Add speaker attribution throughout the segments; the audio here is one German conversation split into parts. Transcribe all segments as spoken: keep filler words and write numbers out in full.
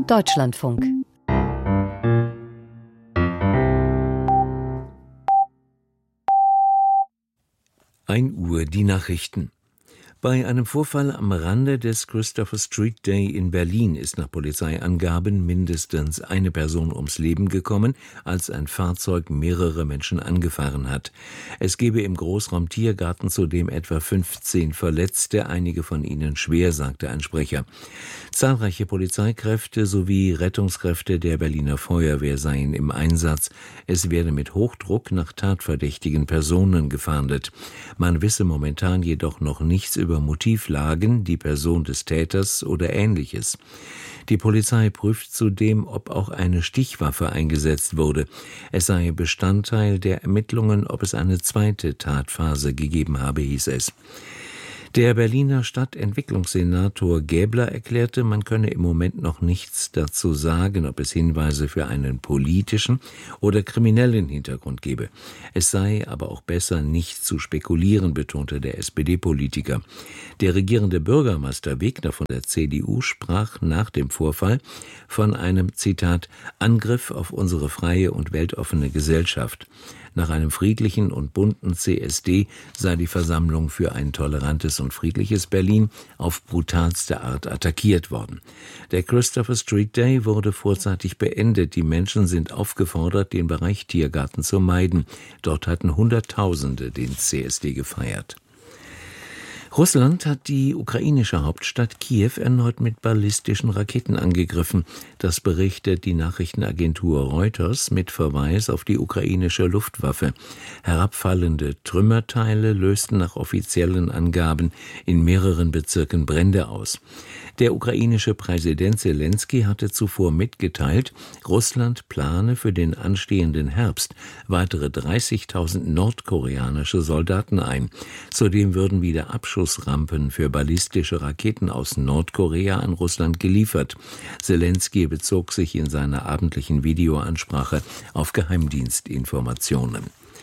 Speaker 1: Deutschlandfunk.
Speaker 2: ein Uhr die Nachrichten. Bei einem Vorfall am Rande des Christopher Street Day in Berlin ist nach Polizeiangaben mindestens eine Person ums Leben gekommen, als ein Fahrzeug mehrere Menschen angefahren hat. Es gebe im Großraum Tiergarten zudem etwa fünfzehn Verletzte, einige von ihnen schwer, sagte ein Sprecher. Zahlreiche Polizeikräfte sowie Rettungskräfte der Berliner Feuerwehr seien im Einsatz. Es werde mit Hochdruck nach tatverdächtigen Personen gefahndet. Man wisse momentan jedoch noch nichts über Motivlagen, die Person des Täters oder Ähnliches. Die Polizei prüft zudem, ob auch eine Stichwaffe eingesetzt wurde. Es sei Bestandteil der Ermittlungen, ob es eine zweite Tatphase gegeben habe, hieß es. Der Berliner Stadtentwicklungssenator Gäbler erklärte, man könne im Moment noch nichts dazu sagen, ob es Hinweise für einen politischen oder kriminellen Hintergrund gebe. Es sei aber auch besser, nicht zu spekulieren, betonte der S P D-Politiker. Der regierende Bürgermeister Wegner von der C D U sprach nach dem Vorfall von einem, Zitat, Angriff auf unsere freie und weltoffene Gesellschaft. Nach einem friedlichen und bunten C S D sei die Versammlung für ein tolerantes und friedliches Berlin auf brutalste Art attackiert worden. Der Christopher Street Day wurde vorzeitig beendet. Die Menschen sind aufgefordert, den Bereich Tiergarten zu meiden. Dort hatten Hunderttausende den C S D gefeiert. Russland hat die ukrainische Hauptstadt Kiew erneut mit ballistischen Raketen angegriffen. Das berichtet die Nachrichtenagentur Reuters mit Verweis auf die ukrainische Luftwaffe. Herabfallende Trümmerteile lösten nach offiziellen Angaben in mehreren Bezirken Brände aus. Der ukrainische Präsident Selenskyj hatte zuvor mitgeteilt, Russland plane für den anstehenden Herbst weitere dreißigtausend nordkoreanische Soldaten ein. Zudem würden wieder Abschussrampen für ballistische Raketen aus Nordkorea an Russland geliefert. Selenskyj bezog sich in seiner abendlichen Videoansprache auf Geheimdienstinformationen.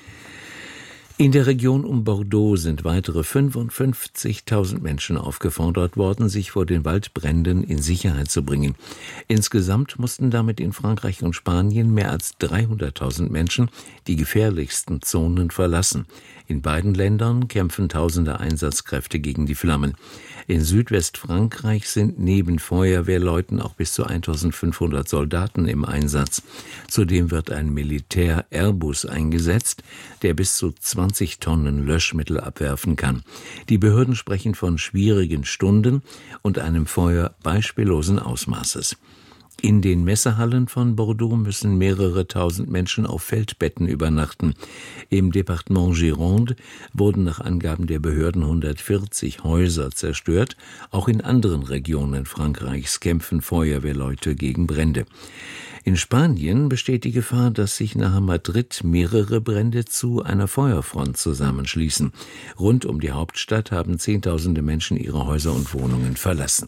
Speaker 2: In der Region um Bordeaux sind weitere fünfundfünfzigtausend Menschen aufgefordert worden, sich vor den Waldbränden in Sicherheit zu bringen. Insgesamt mussten damit in Frankreich und Spanien mehr als dreihunderttausend Menschen die gefährlichsten Zonen verlassen. In beiden Ländern kämpfen tausende Einsatzkräfte gegen die Flammen. In Südwestfrankreich sind neben Feuerwehrleuten auch bis zu eintausendfünfhundert Soldaten im Einsatz. Zudem wird ein Militär-Airbus eingesetzt, der bis zu zwanzig Tonnen Löschmittel abwerfen kann. Die Behörden sprechen von schwierigen Stunden und einem Feuer beispiellosen Ausmaßes. In den Messehallen von Bordeaux müssen mehrere tausend Menschen auf Feldbetten übernachten. Im Departement Gironde wurden nach Angaben der Behörden hundertvierzig Häuser zerstört. Auch in anderen Regionen Frankreichs kämpfen Feuerwehrleute gegen Brände. In Spanien besteht die Gefahr, dass sich nahe Madrid mehrere Brände zu einer Feuerfront zusammenschließen. Rund um die Hauptstadt haben Zehntausende Menschen ihre Häuser und Wohnungen verlassen.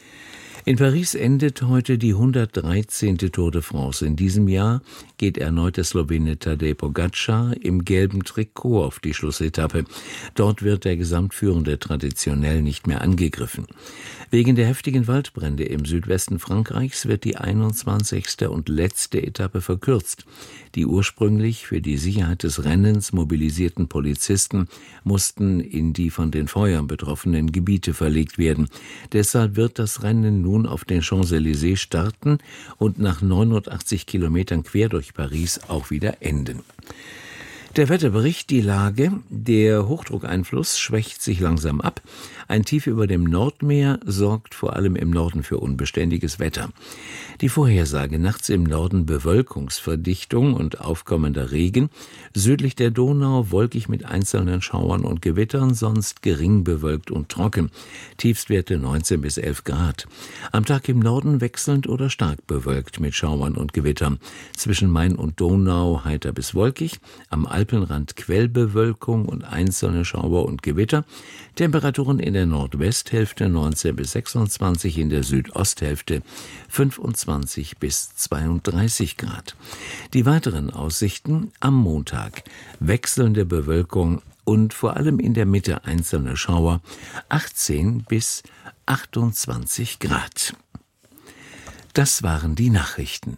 Speaker 2: In Paris endet heute die hundertdreizehnte Tour de France. In diesem Jahr geht erneut der Slowene Tadej Pogačar im gelben Trikot auf die Schlussetappe. Dort wird der Gesamtführende traditionell nicht mehr angegriffen. Wegen der heftigen Waldbrände im Südwesten Frankreichs wird die einundzwanzigste und letzte Etappe verkürzt. Die ursprünglich für die Sicherheit des Rennens mobilisierten Polizisten mussten in die von den Feuern betroffenen Gebiete verlegt werden. Deshalb wird das Rennen nun auf den Champs-Élysées starten und nach neunundachtzig Kilometern quer durch Paris auch wieder enden. Der Wetterbericht, die Lage, der Hochdruckeinfluss schwächt sich langsam ab. Ein Tief über dem Nordmeer sorgt vor allem im Norden für unbeständiges Wetter. Die Vorhersage: nachts im Norden Bewölkungsverdichtung und aufkommender Regen, südlich der Donau wolkig mit einzelnen Schauern und Gewittern, sonst gering bewölkt und trocken. Tiefstwerte neunzehn bis elf Grad. Am Tag im Norden wechselnd oder stark bewölkt mit Schauern und Gewittern. Zwischen Main und Donau heiter bis wolkig, am Alpenrand Quellbewölkung und einzelne Schauer und Gewitter. Temperaturen in der Nordwesthälfte neunzehn bis sechsundzwanzig, in der Südosthälfte fünfundzwanzig bis zweiunddreißig Grad. Die weiteren Aussichten am Montag: wechselnde Bewölkung und vor allem in der Mitte einzelne Schauer, achtzehn bis achtundzwanzig Grad. Das waren die Nachrichten.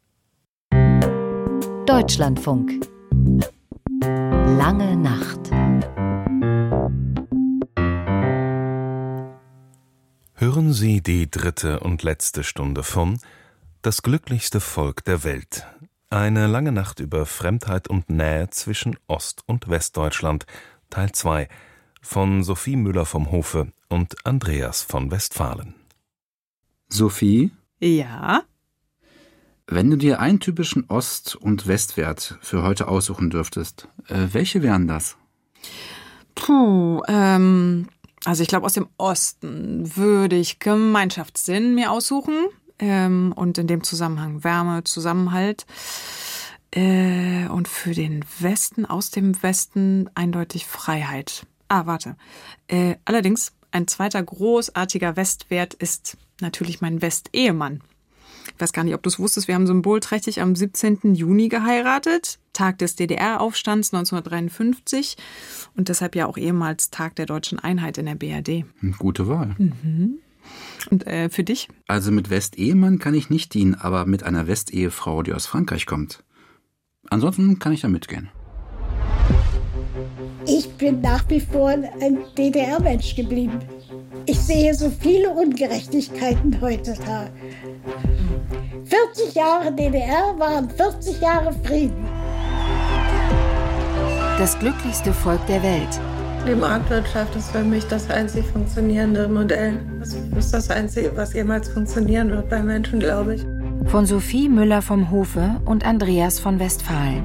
Speaker 1: Deutschlandfunk. Lange Nacht.
Speaker 3: Hören Sie die dritte und letzte Stunde von Das glücklichste Volk der Welt. Eine lange Nacht über Fremdheit und Nähe zwischen Ost- und Westdeutschland, Teil zwei, von Sophie Müller vom Hofe und Andreas von Westfalen.
Speaker 4: Sophie?
Speaker 5: Ja?
Speaker 4: Wenn du dir einen typischen Ost- und Westwert für heute aussuchen dürftest, äh, welche wären das?
Speaker 5: Puh, ähm, also ich glaube, aus dem Osten würde ich Gemeinschaftssinn mir aussuchen. Ähm, und in dem Zusammenhang Wärme, Zusammenhalt. Äh, und für den Westen, aus dem Westen eindeutig Freiheit. Ah, warte. Äh, allerdings, ein zweiter großartiger Westwert ist natürlich mein Westehemann. Ich weiß gar nicht, ob du es wusstest, wir haben symbolträchtig am siebzehnten Juni geheiratet, Tag des D D R-Aufstands neunzehnhundertdreiundfünfzig und deshalb ja auch ehemals Tag der deutschen Einheit in der B R D.
Speaker 4: Gute Wahl.
Speaker 5: Mhm. Und äh, für dich?
Speaker 4: Also mit Westehemann kann ich nicht dienen, aber mit einer Westehefrau, die aus Frankreich kommt. Ansonsten kann ich da mitgehen.
Speaker 6: Ich bin nach wie vor ein D D R-Mensch geblieben. Ich sehe so viele Ungerechtigkeiten heutzutage. vierzig Jahre D D R waren vierzig Jahre Frieden.
Speaker 1: Das glücklichste Volk der Welt.
Speaker 7: Die Marktwirtschaft ist für mich das einzig funktionierende Modell. Das ist das Einzige, was jemals funktionieren wird bei Menschen, glaube ich.
Speaker 1: Von Sophie Müller vom Hofe und Andreas von Westfalen.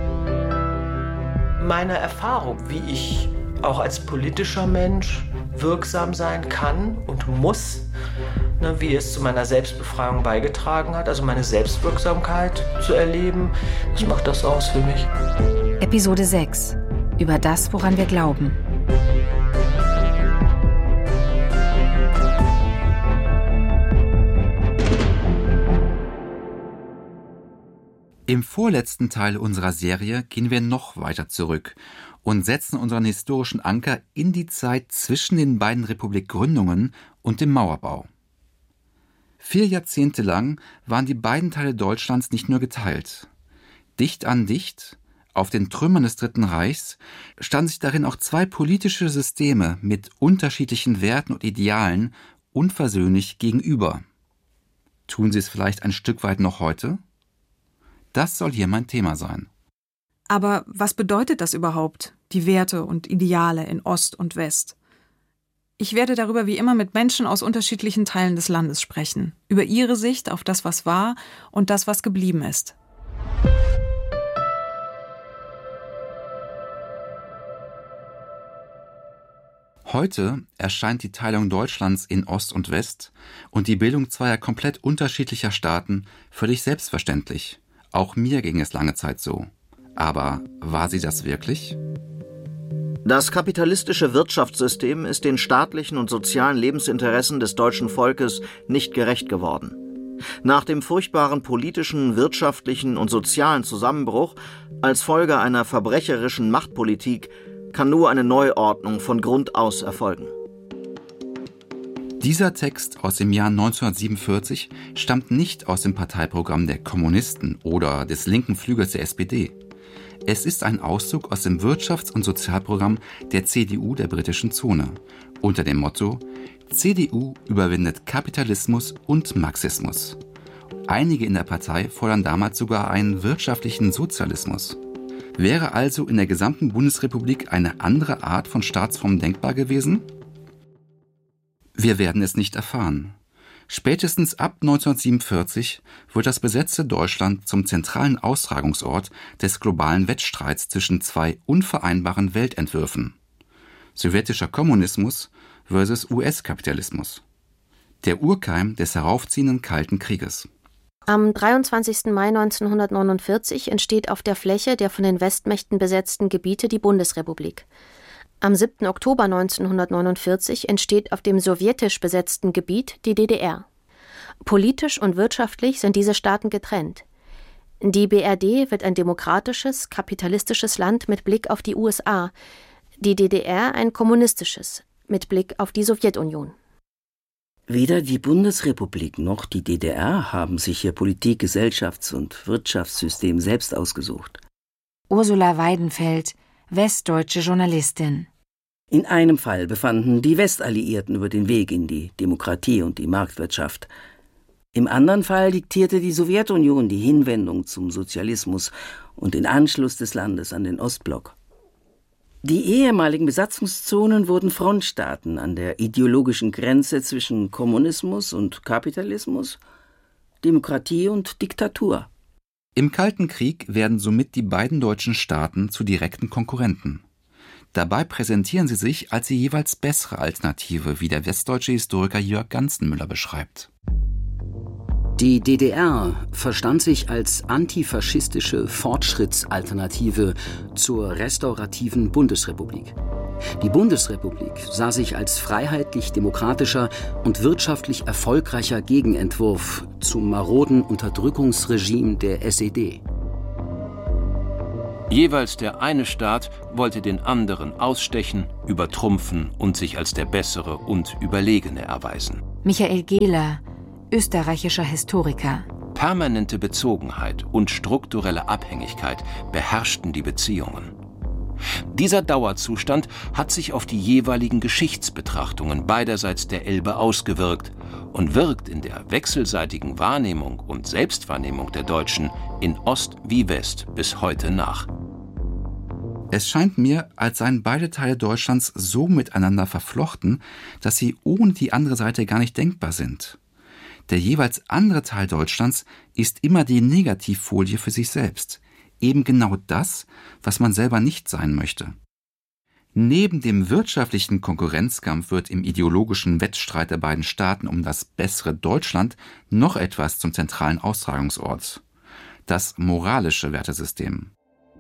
Speaker 8: Meine Erfahrung, wie ich auch als politischer Mensch wirksam sein kann und muss, ne, wie es zu meiner Selbstbefreiung beigetragen hat, also meine Selbstwirksamkeit zu erleben, das macht das aus für mich.
Speaker 1: Episode sechs. Über das, woran wir glauben.
Speaker 4: Im vorletzten Teil unserer Serie gehen wir noch weiter zurück und setzen unseren historischen Anker in die Zeit zwischen den beiden Republikgründungen und dem Mauerbau. Vier Jahrzehnte lang waren die beiden Teile Deutschlands nicht nur geteilt. Dicht an dicht, auf den Trümmern des Dritten Reichs, standen sich darin auch zwei politische Systeme mit unterschiedlichen Werten und Idealen unversöhnlich gegenüber. Tun sie es vielleicht ein Stück weit noch heute? Das soll hier mein Thema sein.
Speaker 5: Aber was bedeutet das überhaupt, die Werte und Ideale in Ost und West? Ich werde darüber wie immer mit Menschen aus unterschiedlichen Teilen des Landes sprechen, über ihre Sicht auf das, was war und das, was geblieben ist.
Speaker 4: Heute erscheint die Teilung Deutschlands in Ost und West und die Bildung zweier komplett unterschiedlicher Staaten völlig selbstverständlich. Auch mir ging es lange Zeit so. Aber war sie das wirklich?
Speaker 9: Das kapitalistische Wirtschaftssystem ist den staatlichen und sozialen Lebensinteressen des deutschen Volkes nicht gerecht geworden. Nach dem furchtbaren politischen, wirtschaftlichen und sozialen Zusammenbruch als Folge einer verbrecherischen Machtpolitik kann nur eine Neuordnung von Grund aus erfolgen.
Speaker 4: Dieser Text aus dem Jahr neunzehnhundertsiebenundvierzig stammt nicht aus dem Parteiprogramm der Kommunisten oder des linken Flügels der S P D. Es ist ein Auszug aus dem Wirtschafts- und Sozialprogramm der C D U der britischen Zone unter dem Motto C D U überwindet Kapitalismus und Marxismus. Einige in der Partei fordern damals sogar einen wirtschaftlichen Sozialismus. Wäre also in der gesamten Bundesrepublik eine andere Art von Staatsform denkbar gewesen? Wir werden es nicht erfahren. Spätestens ab neunzehnhundertsiebenundvierzig wird das besetzte Deutschland zum zentralen Austragungsort des globalen Wettstreits zwischen zwei unvereinbaren Weltentwürfen: sowjetischer Kommunismus versus U S-Kapitalismus. Der Urkeim des heraufziehenden Kalten Krieges.
Speaker 10: Am dreiundzwanzigsten Mai neunzehnhundertneunundvierzig entsteht auf der Fläche der von den Westmächten besetzten Gebiete die Bundesrepublik. Am siebten Oktober neunzehnhundertneunundvierzig entsteht auf dem sowjetisch besetzten Gebiet die D D R. Politisch und wirtschaftlich sind diese Staaten getrennt. Die B R D wird ein demokratisches, kapitalistisches Land mit Blick auf die U S A, die D D R ein kommunistisches, mit Blick auf die Sowjetunion.
Speaker 11: Weder die Bundesrepublik noch die D D R haben sich ihr Politik-, Gesellschafts- und Wirtschaftssystem selbst ausgesucht.
Speaker 1: Ursula Weidenfeld, westdeutsche Journalistin.
Speaker 11: In einem Fall befanden die Westalliierten über den Weg in die Demokratie und die Marktwirtschaft. Im anderen Fall diktierte die Sowjetunion die Hinwendung zum Sozialismus und den Anschluss des Landes an den Ostblock. Die ehemaligen Besatzungszonen wurden Frontstaaten an der ideologischen Grenze zwischen Kommunismus und Kapitalismus, Demokratie und Diktatur.
Speaker 4: Im Kalten Krieg werden somit die beiden deutschen Staaten zu direkten Konkurrenten. Dabei präsentieren sie sich als die jeweils bessere Alternative, wie der westdeutsche Historiker Jörg Ganzenmüller beschreibt.
Speaker 12: Die D D R verstand sich als antifaschistische Fortschrittsalternative zur restaurativen Bundesrepublik. Die Bundesrepublik sah sich als freiheitlich-demokratischer und wirtschaftlich erfolgreicher Gegenentwurf zum maroden Unterdrückungsregime der S E D.
Speaker 13: Jeweils der eine Staat wollte den anderen ausstechen, übertrumpfen und sich als der Bessere und Überlegene erweisen.
Speaker 1: Michael Gehler, österreichischer Historiker.
Speaker 13: Permanente Bezogenheit und strukturelle Abhängigkeit beherrschten die Beziehungen. Dieser Dauerzustand hat sich auf die jeweiligen Geschichtsbetrachtungen beiderseits der Elbe ausgewirkt und wirkt in der wechselseitigen Wahrnehmung und Selbstwahrnehmung der Deutschen in Ost wie West bis heute nach.
Speaker 4: Es scheint mir, als seien beide Teile Deutschlands so miteinander verflochten, dass sie ohne die andere Seite gar nicht denkbar sind. Der jeweils andere Teil Deutschlands ist immer die Negativfolie für sich selbst. Eben genau das, was man selber nicht sein möchte. Neben dem wirtschaftlichen Konkurrenzkampf wird im ideologischen Wettstreit der beiden Staaten um das bessere Deutschland noch etwas zum zentralen Austragungsort: das moralische Wertesystem.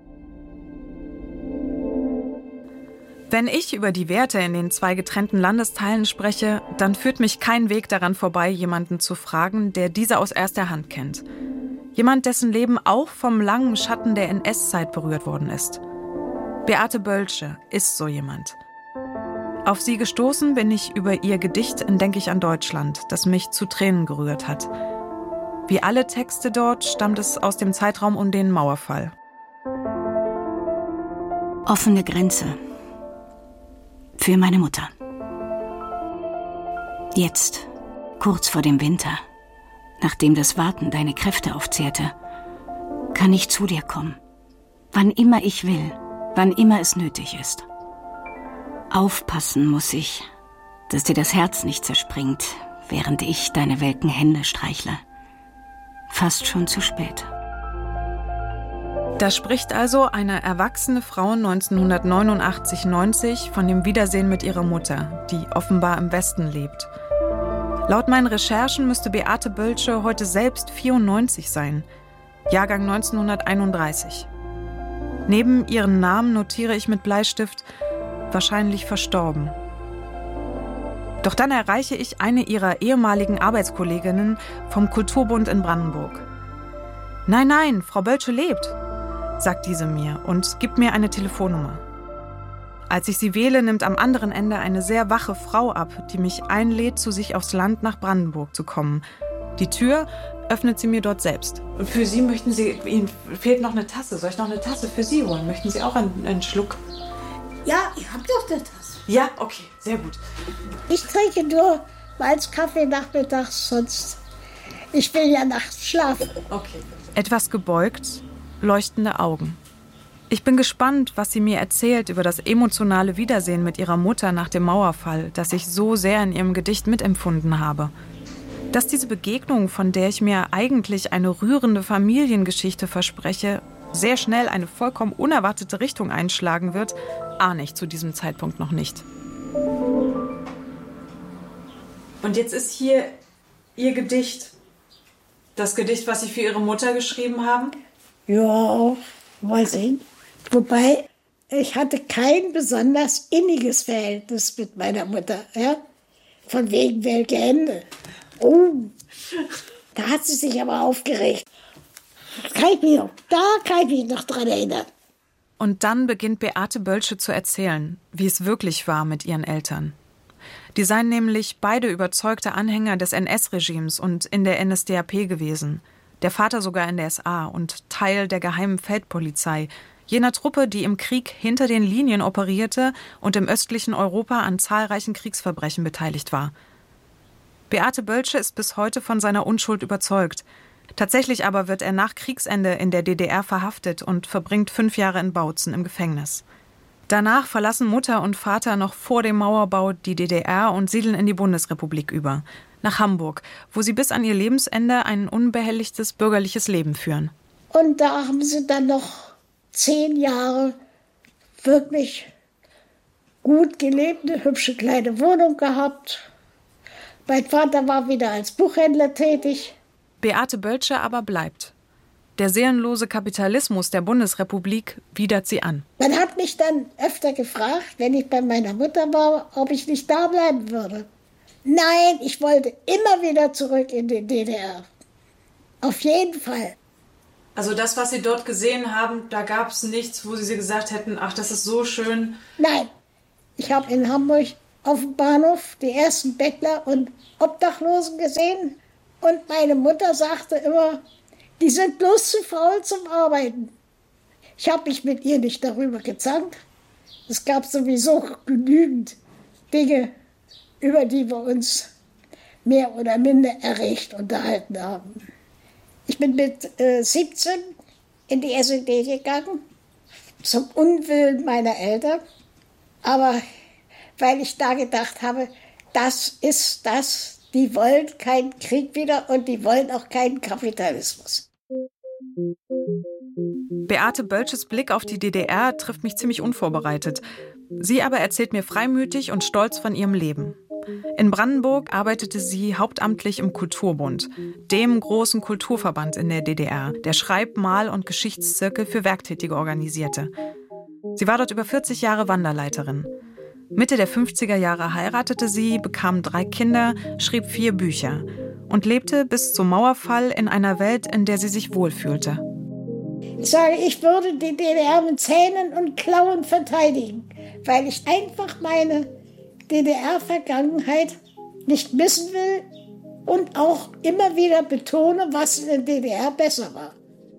Speaker 5: Wenn ich über die Werte in den zwei getrennten Landesteilen spreche, dann führt mich kein Weg daran vorbei, jemanden zu fragen, der diese aus erster Hand kennt. Jemand, dessen Leben auch vom langen Schatten der N S-Zeit berührt worden ist. Beate Bölsche ist so jemand. Auf sie gestoßen bin ich über ihr Gedicht in Denk ich an Deutschland, das mich zu Tränen gerührt hat. Wie alle Texte dort stammt es aus dem Zeitraum um den Mauerfall.
Speaker 14: Offene Grenze. Für meine Mutter. Jetzt, kurz vor dem Winter, nachdem das Warten deine Kräfte aufzehrte, kann ich zu dir kommen. Wann immer ich will, wann immer es nötig ist. Aufpassen muss ich, dass dir das Herz nicht zerspringt, während ich deine welken Hände streichle. Fast schon zu spät.
Speaker 5: Da spricht also eine erwachsene Frau neunzehnhundertneunundachtzig neunzig von dem Wiedersehen mit ihrer Mutter, die offenbar im Westen lebt. Laut meinen Recherchen müsste Beate Bölsche heute selbst vierundneunzig sein, Jahrgang neunzehnhunderteinunddreißig. Neben ihren Namen notiere ich mit Bleistift wahrscheinlich verstorben. Doch dann erreiche ich eine ihrer ehemaligen Arbeitskolleginnen vom Kulturbund in Brandenburg. Nein, nein, Frau Bölsche lebt, sagt diese mir und gibt mir eine Telefonnummer. Als ich sie wähle, nimmt am anderen Ende eine sehr wache Frau ab, die mich einlädt, zu sich aufs Land nach Brandenburg zu kommen. Die Tür öffnet sie mir dort selbst. Und für Sie möchten Sie, Ihnen fehlt noch eine Tasse. Soll ich noch eine Tasse für Sie holen? Möchten Sie auch einen, einen Schluck?
Speaker 6: Ja, ich hab doch eine Tasse.
Speaker 5: Ja, okay, sehr gut.
Speaker 6: Ich trinke nur meins Kaffee nachmittags, sonst... Ich will ja nachts schlafen.
Speaker 5: Okay. Etwas gebeugt, leuchtende Augen. Ich bin gespannt, was sie mir erzählt über das emotionale Wiedersehen mit ihrer Mutter nach dem Mauerfall, das ich so sehr in ihrem Gedicht mitempfunden habe. Dass diese Begegnung, von der ich mir eigentlich eine rührende Familiengeschichte verspreche, sehr schnell eine vollkommen unerwartete Richtung einschlagen wird, ahne ich zu diesem Zeitpunkt noch nicht. Und jetzt ist hier Ihr Gedicht. Das Gedicht, was Sie für Ihre Mutter geschrieben haben?
Speaker 6: Ja, mal sehen. Wobei, ich hatte kein besonders inniges Verhältnis mit meiner Mutter. Ja? Von wegen welke Hände. Oh, da hat sie sich aber aufgeregt. Kann ich mich noch, da kann ich mich noch dran erinnern.
Speaker 5: Und dann beginnt Beate Bölsche zu erzählen, wie es wirklich war mit ihren Eltern. Die seien nämlich beide überzeugte Anhänger des N S-Regimes und in der N S D A P gewesen. Der Vater sogar in der S A und Teil der geheimen Feldpolizei, jener Truppe, die im Krieg hinter den Linien operierte und im östlichen Europa an zahlreichen Kriegsverbrechen beteiligt war. Beate Bölsche ist bis heute von seiner Unschuld überzeugt. Tatsächlich aber wird er nach Kriegsende in der D D R verhaftet und verbringt fünf Jahre in Bautzen im Gefängnis. Danach verlassen Mutter und Vater noch vor dem Mauerbau die D D R und siedeln in die Bundesrepublik über, nach Hamburg, wo sie bis an ihr Lebensende ein unbehelligtes bürgerliches Leben führen.
Speaker 6: Und da haben sie dann noch zehn Jahre wirklich gut gelebt, eine hübsche kleine Wohnung gehabt. Mein Vater war wieder als Buchhändler tätig.
Speaker 5: Beate Bölsche aber bleibt. Der seelenlose Kapitalismus der Bundesrepublik widert sie an.
Speaker 6: Man hat mich dann öfter gefragt, wenn ich bei meiner Mutter war, ob ich nicht da bleiben würde. Nein, ich wollte immer wieder zurück in die D D R. Auf jeden Fall.
Speaker 5: Also das, was Sie dort gesehen haben, da gab es nichts, wo Sie gesagt hätten, ach, das ist so schön.
Speaker 6: Nein, ich habe in Hamburg auf dem Bahnhof die ersten Bettler und Obdachlosen gesehen. Und meine Mutter sagte immer, die sind bloß zu faul zum Arbeiten. Ich habe mich mit ihr nicht darüber gezankt. Es gab sowieso genügend Dinge, über die wir uns mehr oder minder erregt unterhalten haben. Ich bin mit äh, siebzehn in die S E D gegangen, zum Unwillen meiner Eltern. Aber weil ich da gedacht habe, das ist das, die wollen keinen Krieg wieder und die wollen auch keinen Kapitalismus.
Speaker 5: Beate Bölsches Blick auf die D D R trifft mich ziemlich unvorbereitet. Sie aber erzählt mir freimütig und stolz von ihrem Leben. In Brandenburg arbeitete sie hauptamtlich im Kulturbund, dem großen Kulturverband in der D D R, der Schreib-, Mal- und Geschichtszirkel für Werktätige organisierte. Sie war dort über vierzig Jahre Wanderleiterin. Mitte der fünfziger Jahre heiratete sie, bekam drei Kinder, schrieb vier Bücher und lebte bis zum Mauerfall in einer Welt, in der sie sich wohlfühlte.
Speaker 6: Ich sage, ich würde die D D R mit Zähnen und Klauen verteidigen, weil ich einfach meine D D R-Vergangenheit nicht missen will und auch immer wieder betone, was in der D D R besser war.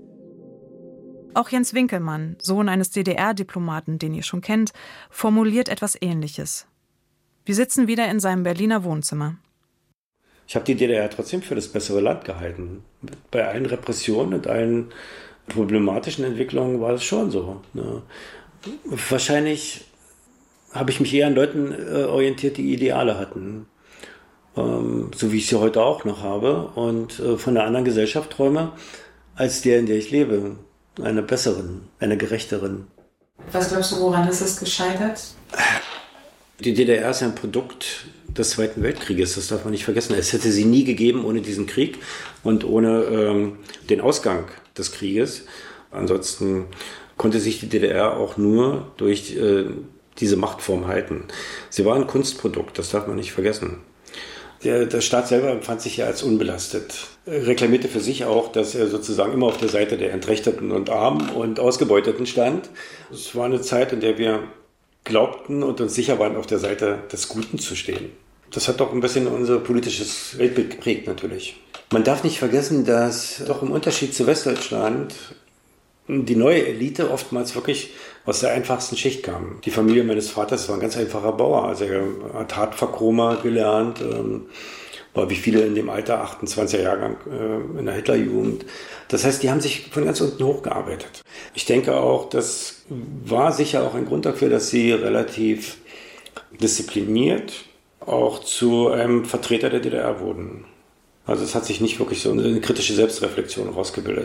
Speaker 5: Auch Jens Winkelmann, Sohn eines D D R-Diplomaten, den ihr schon kennt, formuliert etwas Ähnliches. Wir sitzen wieder in seinem Berliner Wohnzimmer.
Speaker 15: Ich habe die D D R trotzdem für das bessere Land gehalten. Bei allen Repressionen und allen problematischen Entwicklungen war es schon so. Ne? Wahrscheinlich habe ich mich eher an Leuten äh, orientiert, die Ideale hatten. Ähm, so wie ich sie heute auch noch habe. Und äh, von einer anderen Gesellschaft träume, als der, in der ich lebe. Einer besseren, einer gerechteren.
Speaker 5: Was glaubst du, woran ist es gescheitert?
Speaker 15: Die D D R ist ja ein Produkt des Zweiten Weltkrieges, das darf man nicht vergessen. Es hätte sie nie gegeben ohne diesen Krieg und ohne ähm, den Ausgang des Krieges. Ansonsten konnte sich die D D R auch nur durch äh, diese Machtform halten. Sie war ein Kunstprodukt, das darf man nicht vergessen. Der, der Staat selber empfand sich ja als unbelastet. Er reklamierte für sich auch, dass er sozusagen immer auf der Seite der Entrechteten und Armen und Ausgebeuteten stand. Es war eine Zeit, in der wir glaubten und uns sicher waren, auf der Seite des Guten zu stehen. Das hat doch ein bisschen unser politisches Weltbild geprägt natürlich. Man darf nicht vergessen, dass doch im Unterschied zu Westdeutschland die neue Elite oftmals wirklich aus der einfachsten Schicht kam. Die Familie meines Vaters war ein ganz einfacher Bauer. Also er hat Hartverchromer gelernt, ähm, war wie viele in dem Alter, achtundzwanziger Jahrgang äh, in der Hitlerjugend. Das heißt, die haben sich von ganz unten hochgearbeitet. Ich denke auch, das war sicher auch ein Grund dafür, dass sie relativ diszipliniert auch zu einem Vertreter der D D R wurden. Also es hat sich nicht wirklich so eine kritische Selbstreflexion rausgebildet.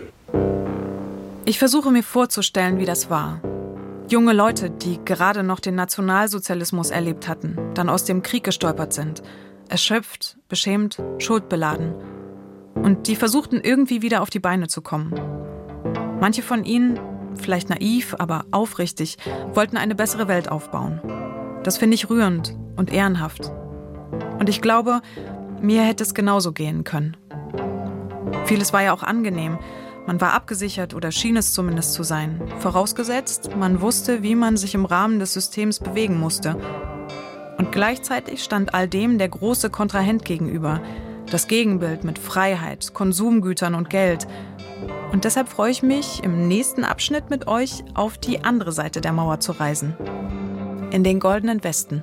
Speaker 5: Ich versuche mir vorzustellen, wie das war. Junge Leute, die gerade noch den Nationalsozialismus erlebt hatten, dann aus dem Krieg gestolpert sind, erschöpft, beschämt, schuldbeladen. Und die versuchten irgendwie wieder auf die Beine zu kommen. Manche von ihnen, vielleicht naiv, aber aufrichtig, wollten eine bessere Welt aufbauen. Das finde ich rührend und ehrenhaft. Und ich glaube, mir hätte es genauso gehen können. Vieles war ja auch angenehm. Man war abgesichert oder schien es zumindest zu sein. Vorausgesetzt, man wusste, wie man sich im Rahmen des Systems bewegen musste. Und gleichzeitig stand all dem der große Kontrahent gegenüber. Das Gegenbild mit Freiheit, Konsumgütern und Geld. Und deshalb freue ich mich, im nächsten Abschnitt mit euch auf die andere Seite der Mauer zu reisen. In den Goldenen Westen.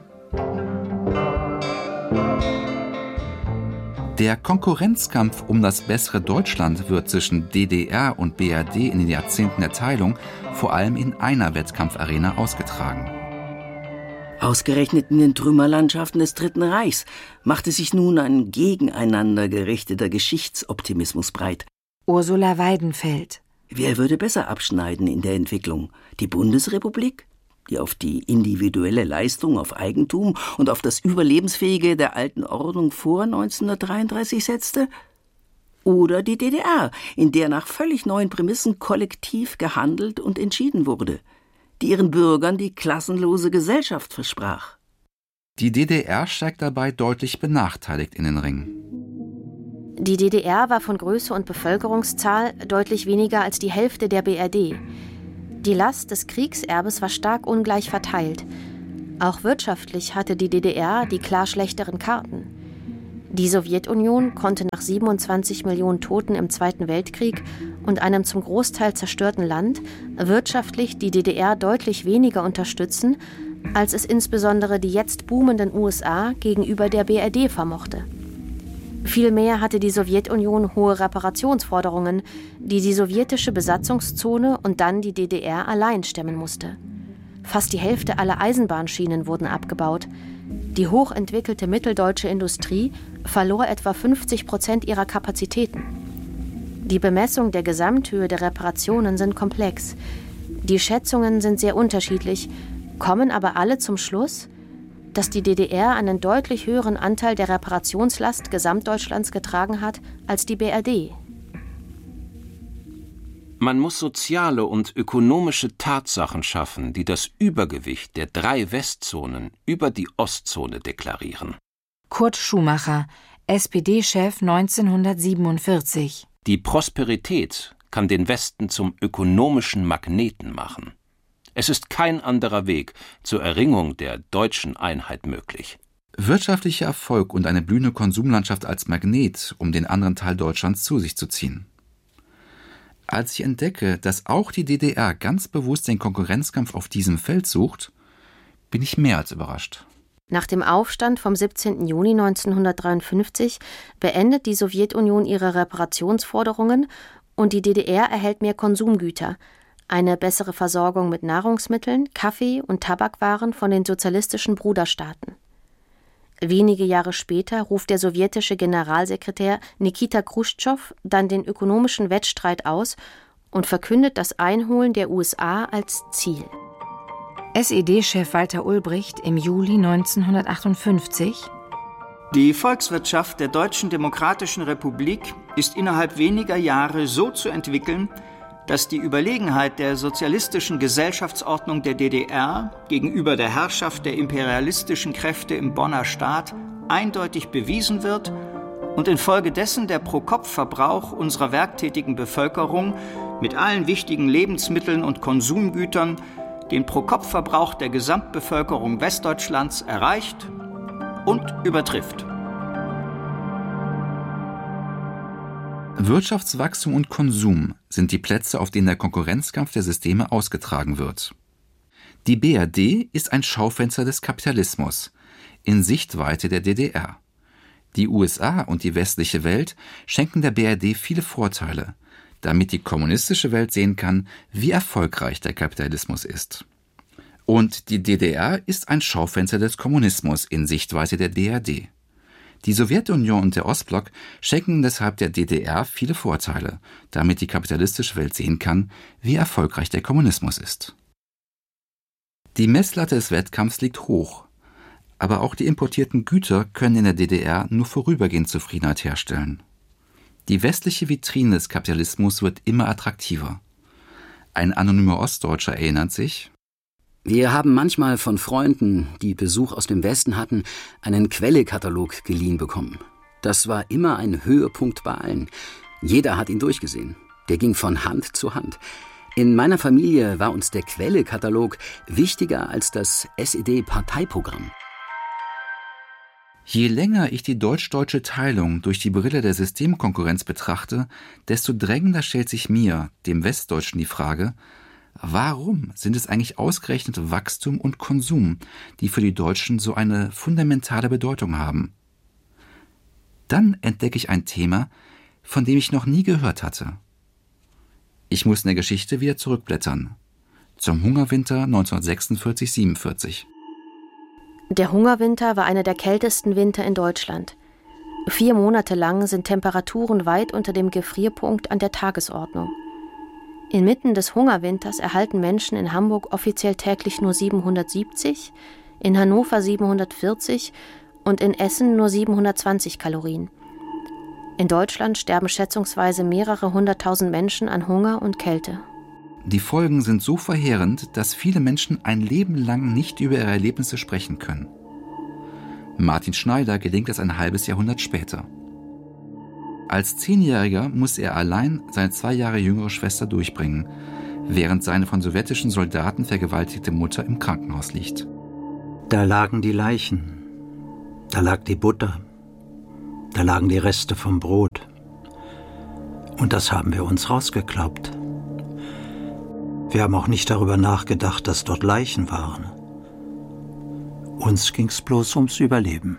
Speaker 4: Der Konkurrenzkampf um das bessere Deutschland wird zwischen D D R und B R D in den Jahrzehnten der Teilung vor allem in einer Wettkampfarena ausgetragen.
Speaker 11: Ausgerechnet in den Trümmerlandschaften des Dritten Reichs machte sich nun ein gegeneinander gerichteter Geschichtsoptimismus breit.
Speaker 1: Ursula Weidenfeld.
Speaker 11: Wer würde besser abschneiden in der Entwicklung? Die Bundesrepublik, die auf die individuelle Leistung, auf Eigentum und auf das Überlebensfähige der alten Ordnung vor neunzehnhundertdreiunddreißig setzte? Oder die D D R, in der nach völlig neuen Prämissen kollektiv gehandelt und entschieden wurde, die ihren Bürgern die klassenlose Gesellschaft versprach?
Speaker 4: Die D D R steigt dabei deutlich benachteiligt in den Ring.
Speaker 10: Die D D R war von Größe und Bevölkerungszahl deutlich weniger als die Hälfte der B R D. Die Last des Kriegserbes war stark ungleich verteilt. Auch wirtschaftlich hatte die D D R die klar schlechteren Karten. Die Sowjetunion konnte nach siebenundzwanzig Millionen Toten im Zweiten Weltkrieg und einem zum Großteil zerstörten Land wirtschaftlich die D D R deutlich weniger unterstützen, als es insbesondere die jetzt boomenden U S A gegenüber der B R D vermochte. Vielmehr hatte die Sowjetunion hohe Reparationsforderungen, die die sowjetische Besatzungszone und dann die D D R allein stemmen musste. Fast die Hälfte aller Eisenbahnschienen wurden abgebaut. Die hochentwickelte mitteldeutsche Industrie verlor etwa fünfzig Prozent ihrer Kapazitäten. Die Bemessung der Gesamthöhe der Reparationen sind komplex. Die Schätzungen sind sehr unterschiedlich, kommen aber alle zum Schluss, dass die D D R einen deutlich höheren Anteil der Reparationslast Gesamtdeutschlands getragen hat als die B R D.
Speaker 13: Man muss soziale und ökonomische Tatsachen schaffen, die das Übergewicht der drei Westzonen über die Ostzone deklarieren.
Speaker 1: Kurt Schumacher, S P D-Chef neunzehnhundertsiebenundvierzig.
Speaker 13: Die Prosperität kann den Westen zum ökonomischen Magneten machen. Es ist kein anderer Weg zur Erringung der deutschen Einheit möglich.
Speaker 4: Wirtschaftlicher Erfolg und eine blühende Konsumlandschaft als Magnet, um den anderen Teil Deutschlands zu sich zu ziehen. Als ich entdecke, dass auch die D D R ganz bewusst den Konkurrenzkampf auf diesem Feld sucht, bin ich mehr als überrascht.
Speaker 10: Nach dem Aufstand vom siebzehnten Juni neunzehnhundertdreiundfünfzig beendet die Sowjetunion ihre Reparationsforderungen und die D D R erhält mehr Konsumgüter, eine bessere Versorgung mit Nahrungsmitteln, Kaffee und Tabakwaren von den sozialistischen Bruderstaaten. Wenige Jahre später ruft der sowjetische Generalsekretär Nikita Chruschtschow dann den ökonomischen Wettstreit aus und verkündet das Einholen der U S A als Ziel.
Speaker 1: S E D-Chef Walter Ulbricht im Juli neunzehnhundertachtundfünfzig.
Speaker 16: Die Volkswirtschaft der Deutschen Demokratischen Republik ist innerhalb weniger Jahre so zu entwickeln, dass die Überlegenheit der sozialistischen Gesellschaftsordnung der D D R gegenüber der Herrschaft der imperialistischen Kräfte im Bonner Staat eindeutig bewiesen wird und infolgedessen der Pro-Kopf-Verbrauch unserer werktätigen Bevölkerung mit allen wichtigen Lebensmitteln und Konsumgütern den Pro-Kopf-Verbrauch der Gesamtbevölkerung Westdeutschlands erreicht und übertrifft.
Speaker 4: Wirtschaftswachstum und Konsum sind die Plätze, auf denen der Konkurrenzkampf der Systeme ausgetragen wird. Die B R D ist ein Schaufenster des Kapitalismus in Sichtweite der D D R. Die U S A und die westliche Welt schenken der B R D viele Vorteile, damit die kommunistische Welt sehen kann, wie erfolgreich der Kapitalismus ist. Und die D D R ist ein Schaufenster des Kommunismus in Sichtweite der B R D. Die Sowjetunion und der Ostblock schenken deshalb der D D R viele Vorteile, damit die kapitalistische Welt sehen kann, wie erfolgreich der Kommunismus ist. Die Messlatte des Wettkampfs liegt hoch, aber auch die importierten Güter können in der D D R nur vorübergehend Zufriedenheit herstellen. Die westliche Vitrine des Kapitalismus wird immer attraktiver. Ein anonymer Ostdeutscher erinnert sich:
Speaker 12: Wir haben manchmal von Freunden, die Besuch aus dem Westen hatten, einen Quellekatalog geliehen bekommen. Das war immer ein Höhepunkt bei allen. Jeder hat ihn durchgesehen. Der ging von Hand zu Hand. In meiner Familie war uns der Quellekatalog wichtiger als das S E D-Parteiprogramm.
Speaker 4: Je länger ich die deutsch-deutsche Teilung durch die Brille der Systemkonkurrenz betrachte, desto drängender stellt sich mir, dem Westdeutschen, die Frage, warum sind es eigentlich ausgerechnet Wachstum und Konsum, die für die Deutschen so eine fundamentale Bedeutung haben? Dann entdecke ich ein Thema, von dem ich noch nie gehört hatte. Ich muss in der Geschichte wieder zurückblättern. Zum Hungerwinter neunzehnhundertsechsundvierzig siebenundvierzig.
Speaker 10: Der Hungerwinter war einer der kältesten Winter in Deutschland. Vier Monate lang sind Temperaturen weit unter dem Gefrierpunkt an der Tagesordnung. Inmitten des Hungerwinters erhalten Menschen in Hamburg offiziell täglich nur siebenhundertsiebzig, in Hannover siebenhundertvierzig und in Essen nur siebenhundertzwanzig Kalorien. In Deutschland sterben schätzungsweise mehrere hunderttausend Menschen an Hunger und Kälte.
Speaker 4: Die Folgen sind so verheerend, dass viele Menschen ein Leben lang nicht über ihre Erlebnisse sprechen können. Martin Schneider gelingt es ein halbes Jahrhundert später. Als Zehnjähriger muss er allein seine zwei Jahre jüngere Schwester durchbringen, während seine von sowjetischen Soldaten vergewaltigte Mutter im Krankenhaus liegt.
Speaker 17: Da lagen die Leichen, da lag die Butter, da lagen die Reste vom Brot. Und das haben wir uns rausgeklaubt. Wir haben auch nicht darüber nachgedacht, dass dort Leichen waren. Uns ging's bloß ums Überleben.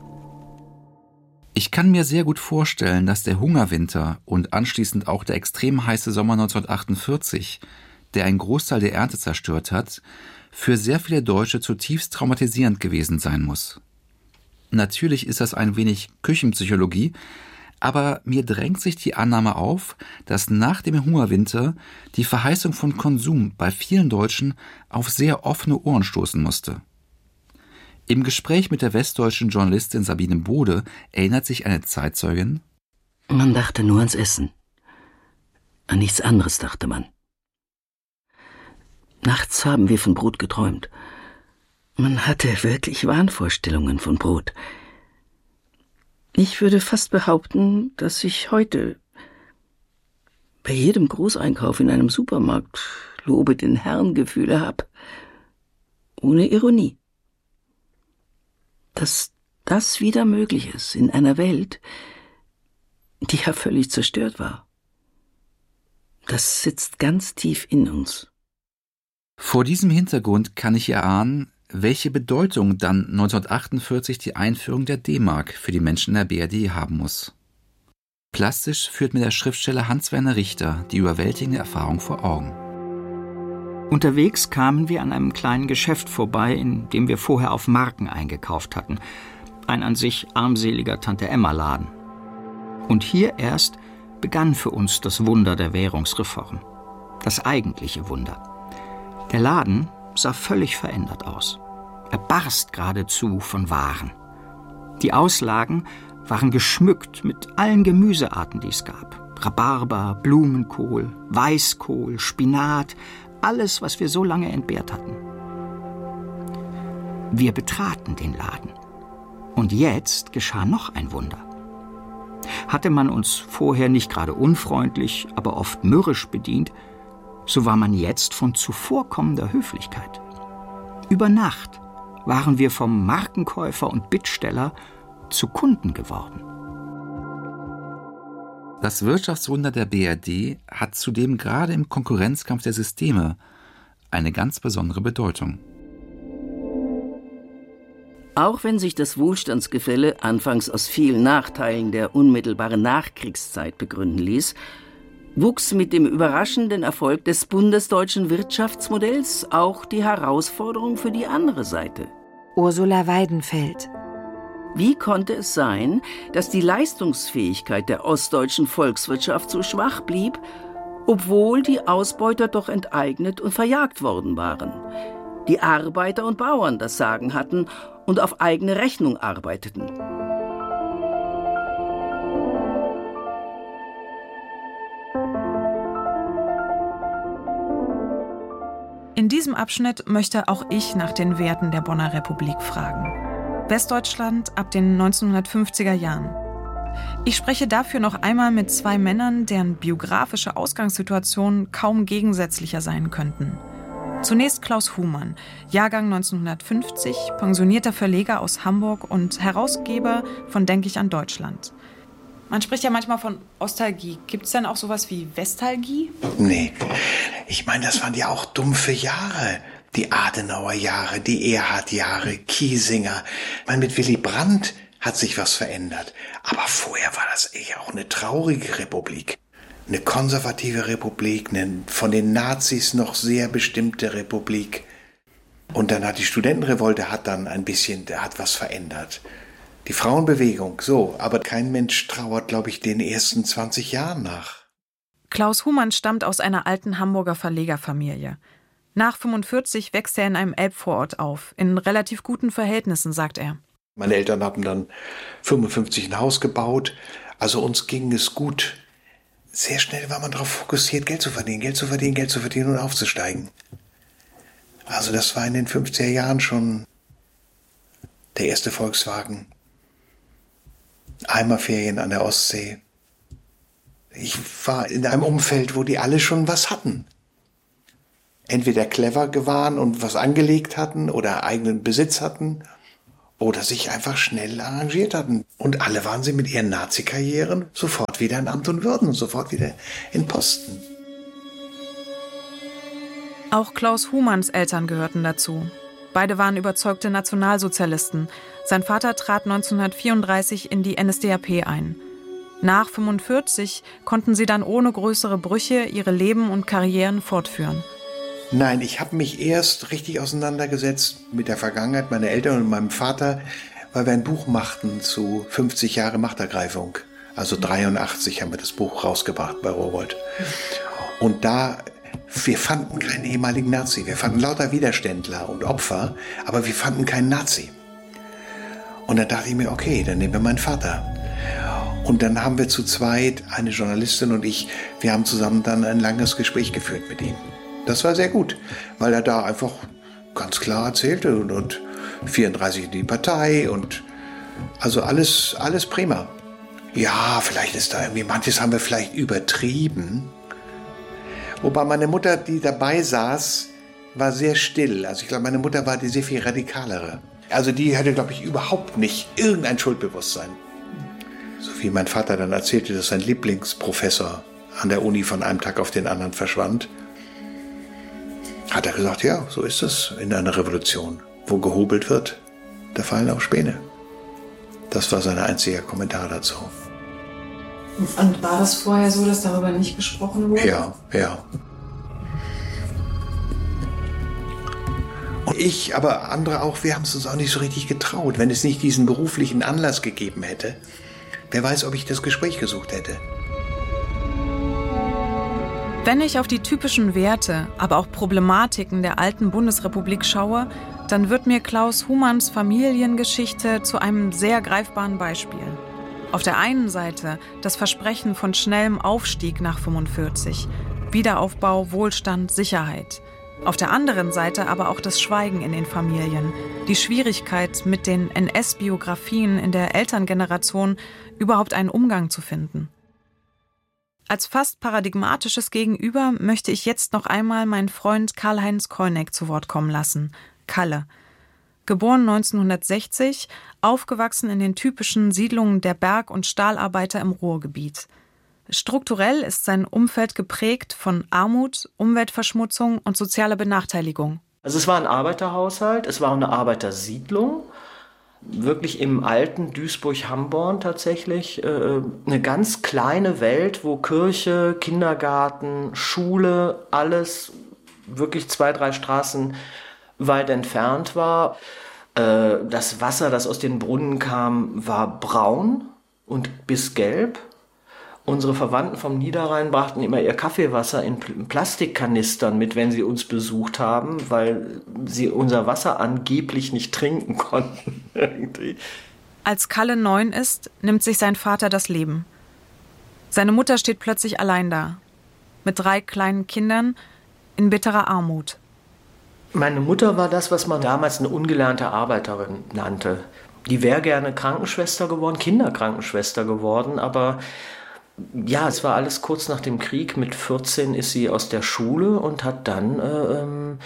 Speaker 4: Ich kann mir sehr gut vorstellen, dass der Hungerwinter und anschließend auch der extrem heiße Sommer neunzehnhundertachtundvierzig, der einen Großteil der Ernte zerstört hat, für sehr viele Deutsche zutiefst traumatisierend gewesen sein muss. Natürlich ist das ein wenig Küchenpsychologie, aber mir drängt sich die Annahme auf, dass nach dem Hungerwinter die Verheißung von Konsum bei vielen Deutschen auf sehr offene Ohren stoßen musste. Im Gespräch mit der westdeutschen Journalistin Sabine Bode erinnert sich eine Zeitzeugin:
Speaker 11: Man dachte nur ans Essen. An nichts anderes dachte man. Nachts haben wir von Brot geträumt. Man hatte wirklich Wahnvorstellungen von Brot. Ich würde fast behaupten, dass ich heute bei jedem Großeinkauf in einem Supermarkt Lobe den Herrn Gefühle habe. Ohne Ironie. Dass das wieder möglich ist in einer Welt, die ja völlig zerstört war. Das sitzt ganz tief in uns.
Speaker 4: Vor diesem Hintergrund kann ich erahnen, welche Bedeutung dann neunzehnhundertachtundvierzig die Einführung der D-Mark für die Menschen in der B R D haben muss. Plastisch führt mir der Schriftsteller Hans-Werner Richter die überwältigende Erfahrung vor Augen.
Speaker 16: Unterwegs kamen wir an einem kleinen Geschäft vorbei, in dem wir vorher auf Marken eingekauft hatten. Ein an sich armseliger Tante-Emma-Laden. Und hier erst begann für uns das Wunder der Währungsreform. Das eigentliche Wunder. Der Laden sah völlig verändert aus. Er barst geradezu von Waren. Die Auslagen waren geschmückt mit allen Gemüsearten, die es gab. Rhabarber, Blumenkohl, Weißkohl, Spinat, alles, was wir so lange entbehrt hatten. Wir betraten den Laden. Und jetzt geschah noch ein Wunder. Hatte man uns vorher nicht gerade unfreundlich, aber oft mürrisch bedient, so war man jetzt von zuvorkommender Höflichkeit. Über Nacht waren wir vom Markenkäufer und Bittsteller zu Kunden geworden.
Speaker 4: Das Wirtschaftswunder der B R D hat zudem gerade im Konkurrenzkampf der Systeme eine ganz besondere Bedeutung.
Speaker 11: Auch wenn sich das Wohlstandsgefälle anfangs aus vielen Nachteilen der unmittelbaren Nachkriegszeit begründen ließ, wuchs mit dem überraschenden Erfolg des bundesdeutschen Wirtschaftsmodells auch die Herausforderung für die andere Seite.
Speaker 1: Ursula Weidenfeld.
Speaker 11: Wie konnte es sein, dass die Leistungsfähigkeit der ostdeutschen Volkswirtschaft so schwach blieb, obwohl die Ausbeuter doch enteignet und verjagt worden waren, die Arbeiter und Bauern das Sagen hatten und auf eigene Rechnung arbeiteten?
Speaker 5: In diesem Abschnitt möchte auch ich nach den Werten der Bonner Republik fragen. Westdeutschland ab den neunzehnhundertfünfziger Jahren. Ich spreche dafür noch einmal mit zwei Männern, deren biografische Ausgangssituationen kaum gegensätzlicher sein könnten. Zunächst Klaus Humann, Jahrgang neunzehnhundertfünfzig, pensionierter Verleger aus Hamburg und Herausgeber von Denk ich an Deutschland. Man spricht ja manchmal von Ostalgie. Gibt es denn auch sowas wie Westalgie?
Speaker 18: Nee, ich meine, das waren ja auch dumpfe Jahre. Die Adenauer-Jahre, die Erhard-Jahre, Kiesinger. Ich meine, mit Willy Brandt hat sich was verändert. Aber vorher war das eher auch eine traurige Republik. Eine konservative Republik, eine von den Nazis noch sehr bestimmte Republik. Und dann hat die Studentenrevolte hat dann ein bisschen, der hat was verändert. Die Frauenbewegung, so, aber kein Mensch trauert, glaube ich, den ersten zwanzig Jahren nach.
Speaker 5: Klaus Humann stammt aus einer alten Hamburger Verlegerfamilie. Nach fünfundvierzig wächst er in einem Elbvorort auf, in relativ guten Verhältnissen, sagt er.
Speaker 18: Meine Eltern haben dann fünfundfünfzig ein Haus gebaut, also uns ging es gut. Sehr schnell war man darauf fokussiert, Geld zu verdienen, Geld zu verdienen, Geld zu verdienen und aufzusteigen. Also das war in den fünfziger Jahren schon der erste Volkswagen. Eimerferien an der Ostsee. Ich war in einem Umfeld, wo die alle schon was hatten. Entweder clever waren und was angelegt hatten oder eigenen Besitz hatten oder sich einfach schnell arrangiert hatten. Und alle waren sie mit ihren Nazi-Karrieren sofort wieder in Amt und Würden, sofort wieder in Posten.
Speaker 5: Auch Klaus Humanns Eltern gehörten dazu. Beide waren überzeugte Nationalsozialisten. Sein Vater trat neunzehnhundertvierunddreißig in die N S D A P ein. Nach fünfundvierzig konnten sie dann ohne größere Brüche ihre Leben und Karrieren fortführen.
Speaker 18: Nein, ich habe mich erst richtig auseinandergesetzt mit der Vergangenheit meiner Eltern und meinem Vater, weil wir ein Buch machten zu fünfzig Jahre Machtergreifung. Also dreiundachtzig haben wir das Buch rausgebracht bei Rowohlt. Und da, wir fanden keinen ehemaligen Nazi. Wir fanden lauter Widerständler und Opfer, aber wir fanden keinen Nazi. Und dann dachte ich mir, okay, dann nehmen wir meinen Vater. Und dann haben wir zu zweit, eine Journalistin und ich, wir haben zusammen dann ein langes Gespräch geführt mit ihm. Das war sehr gut, weil er da einfach ganz klar erzählte und, und vierunddreißig in die Partei und also alles, alles prima. Ja, vielleicht ist da irgendwie, manches haben wir vielleicht übertrieben. Wobei meine Mutter, die dabei saß, war sehr still. Also ich glaube, meine Mutter war die sehr viel radikalere. Also die hatte, glaube ich, überhaupt nicht irgendein Schuldbewusstsein. So wie mein Vater dann erzählte, dass sein Lieblingsprofessor an der Uni von einem Tag auf den anderen verschwand, hat er gesagt, ja, so ist es in einer Revolution. Wo gehobelt wird, da fallen auch Späne. Das war sein einziger Kommentar dazu.
Speaker 5: Und war das vorher so, dass darüber nicht gesprochen wurde?
Speaker 18: Ja, ja. Und ich, aber andere auch, wir haben es uns auch nicht so richtig getraut. Wenn es nicht diesen beruflichen Anlass gegeben hätte, wer weiß, ob ich das Gespräch gesucht hätte.
Speaker 5: Wenn ich auf die typischen Werte, aber auch Problematiken der alten Bundesrepublik schaue, dann wird mir Klaus Humanns Familiengeschichte zu einem sehr greifbaren Beispiel. Auf der einen Seite das Versprechen von schnellem Aufstieg nach fünfundvierzig, Wiederaufbau, Wohlstand, Sicherheit. Auf der anderen Seite aber auch das Schweigen in den Familien, die Schwierigkeit, mit den N S-Biografien in der Elterngeneration überhaupt einen Umgang zu finden. Als fast paradigmatisches Gegenüber möchte ich jetzt noch einmal meinen Freund Karl-Heinz Kollneck zu Wort kommen lassen, Kalle. Geboren neunzehnhundertsechzig, aufgewachsen in den typischen Siedlungen der Berg- und Stahlarbeiter im Ruhrgebiet. Strukturell ist sein Umfeld geprägt von Armut, Umweltverschmutzung und sozialer Benachteiligung.
Speaker 8: Also es war ein Arbeiterhaushalt, es war eine Arbeitersiedlung, wirklich im alten Duisburg-Hamborn tatsächlich, äh, eine ganz kleine Welt, wo Kirche, Kindergarten, Schule, alles wirklich zwei, drei Straßen weit entfernt war. Äh, das Wasser, das aus den Brunnen kam, war braun und bis gelb. Unsere Verwandten vom Niederrhein brachten immer ihr Kaffeewasser in Plastikkanistern mit, wenn sie uns besucht haben, weil sie unser Wasser angeblich nicht trinken konnten. Irgendwie.
Speaker 5: Als Kalle neun ist, nimmt sich sein Vater das Leben. Seine Mutter steht plötzlich allein da, mit drei kleinen Kindern in bitterer Armut.
Speaker 8: Meine Mutter war das, was man damals eine ungelernte Arbeiterin nannte. Die wäre gerne Krankenschwester geworden, Kinderkrankenschwester geworden, aber ja, es war alles kurz nach dem Krieg. Mit vierzehn ist sie aus der Schule und hat dann äh,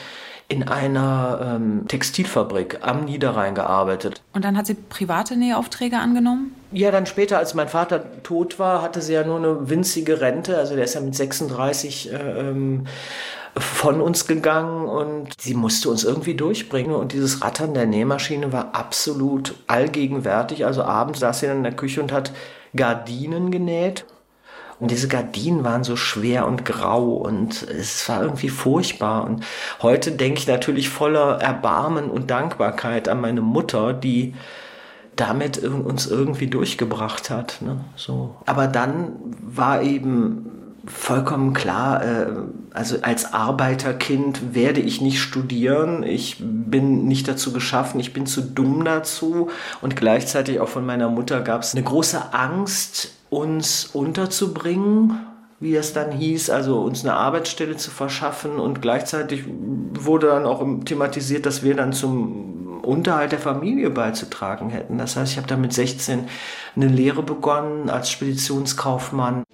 Speaker 8: in einer ähm, Textilfabrik am Niederrhein gearbeitet.
Speaker 5: Und dann hat sie private Nähaufträge angenommen?
Speaker 8: Ja, dann später, als mein Vater tot war, hatte sie ja nur eine winzige Rente. Also der ist ja mit sechsunddreißig äh, ähm, von uns gegangen und sie musste uns irgendwie durchbringen. Und dieses Rattern der Nähmaschine war absolut allgegenwärtig. Also abends saß sie dann in der Küche und hat Gardinen genäht. Und diese Gardinen waren so schwer und grau und es war irgendwie furchtbar. Und heute denke ich natürlich voller Erbarmen und Dankbarkeit an meine Mutter, die damit uns irgendwie durchgebracht hat. Ne? So. Aber dann war eben vollkommen klar, äh, also als Arbeiterkind werde ich nicht studieren, ich bin nicht dazu geschaffen, ich bin zu dumm dazu. Und gleichzeitig auch von meiner Mutter gab es eine große Angst, uns unterzubringen, wie es dann hieß, also uns eine Arbeitsstelle zu verschaffen. Und gleichzeitig wurde dann auch thematisiert, dass wir dann zum Unterhalt der Familie beizutragen hätten. Das heißt, ich habe dann mit sechzehn eine Lehre begonnen als Speditionskaufmann.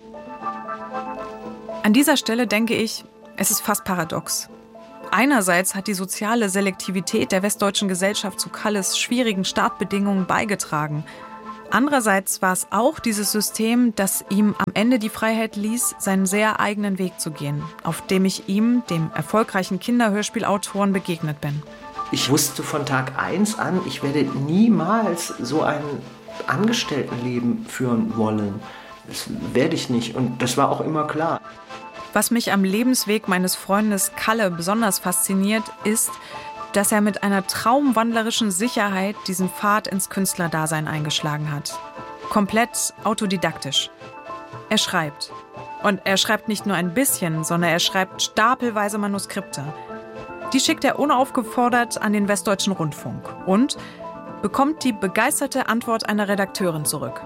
Speaker 5: An dieser Stelle denke ich, es ist fast paradox. Einerseits hat die soziale Selektivität der westdeutschen Gesellschaft zu Kalles schwierigen Startbedingungen beigetragen. Andererseits war es auch dieses System, das ihm am Ende die Freiheit ließ, seinen sehr eigenen Weg zu gehen, auf dem ich ihm, dem erfolgreichen Kinderhörspielautoren, begegnet bin.
Speaker 8: Ich wusste von Tag eins an, ich werde niemals so ein Angestelltenleben führen wollen. Das werde ich nicht und das war auch immer klar.
Speaker 5: Was mich am Lebensweg meines Freundes Kalle besonders fasziniert, ist, dass er mit einer traumwandlerischen Sicherheit diesen Pfad ins Künstlerdasein eingeschlagen hat. Komplett autodidaktisch. Er schreibt. Und er schreibt nicht nur ein bisschen, sondern er schreibt stapelweise Manuskripte. Die schickt er unaufgefordert an den Westdeutschen Rundfunk und bekommt die begeisterte Antwort einer Redakteurin zurück.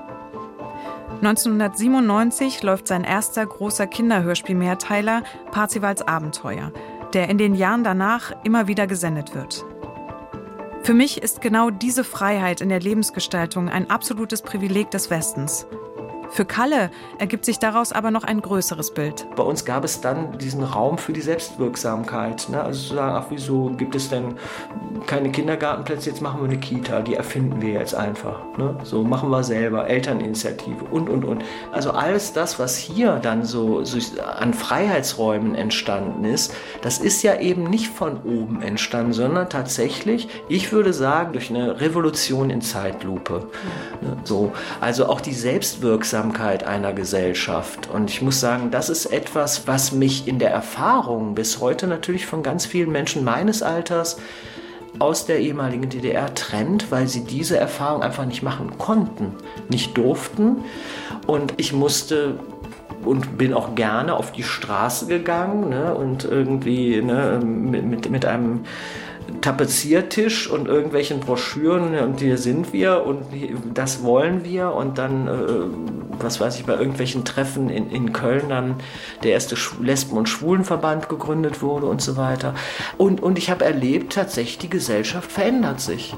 Speaker 5: neunzehnhundertsiebenundneunzig läuft sein erster großer Kinderhörspiel-Mehrteiler Parzivals Abenteuer, der in den Jahren danach immer wieder gesendet wird. Für mich ist genau diese Freiheit in der Lebensgestaltung ein absolutes Privileg des Westens. Für Kalle ergibt sich daraus aber noch ein größeres Bild.
Speaker 8: Bei uns gab es dann diesen Raum für die Selbstwirksamkeit. Ne? Also zu sagen, ach, wieso gibt es denn keine Kindergartenplätze, jetzt machen wir eine Kita, die erfinden wir jetzt einfach. Ne? So machen wir selber, Elterninitiative und, und, und. Also alles das, was hier dann so, so an Freiheitsräumen entstanden ist, das ist ja eben nicht von oben entstanden, sondern tatsächlich, ich würde sagen, durch eine Revolution in Zeitlupe. Ne? So, also auch die Selbstwirksamkeit einer Gesellschaft. Und ich muss sagen, das ist etwas, was mich in der Erfahrung bis heute natürlich von ganz vielen Menschen meines Alters aus der ehemaligen D D R trennt, weil sie diese Erfahrung einfach nicht machen konnten, nicht durften. Und ich musste und bin auch gerne auf die Straße gegangen, ne, und irgendwie ne, mit, mit, mit einem Tapeziertisch und irgendwelchen Broschüren und hier sind wir und das wollen wir und dann, äh, was weiß ich, bei irgendwelchen Treffen in, in Köln dann der erste Lesben- und Schwulenverband gegründet wurde und so weiter. Und, und ich habe erlebt, tatsächlich die Gesellschaft verändert sich.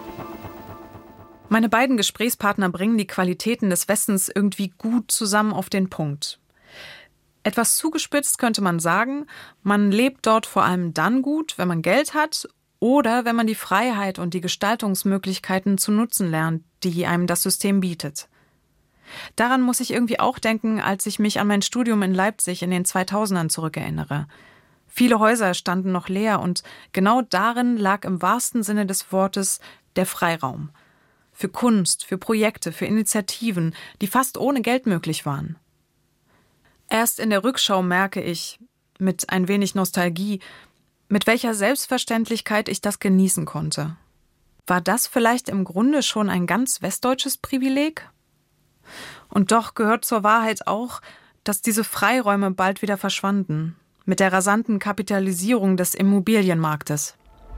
Speaker 5: Meine beiden Gesprächspartner bringen die Qualitäten des Westens irgendwie gut zusammen auf den Punkt. Etwas zugespitzt könnte man sagen, man lebt dort vor allem dann gut, wenn man Geld hat oder wenn man die Freiheit und die Gestaltungsmöglichkeiten zu nutzen lernt, die einem das System bietet. Daran muss ich irgendwie auch denken, als ich mich an mein Studium in Leipzig in den zweitausendern zurückerinnere. Viele Häuser standen noch leer und genau darin lag im wahrsten Sinne des Wortes der Freiraum. Für Kunst, für Projekte, für Initiativen, die fast ohne Geld möglich waren. Erst in der Rückschau merke ich, mit ein wenig Nostalgie, mit welcher Selbstverständlichkeit ich das genießen konnte. War das vielleicht im Grunde schon ein ganz westdeutsches Privileg? Und doch gehört zur Wahrheit auch, dass diese Freiräume bald wieder verschwanden, mit der rasanten Kapitalisierung des Immobilienmarktes.